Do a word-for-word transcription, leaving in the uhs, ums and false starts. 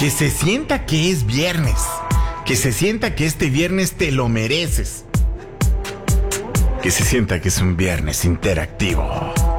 Que se sienta que es viernes. Que se sienta que este viernes te lo mereces. Que se sienta que es un viernes interactivo.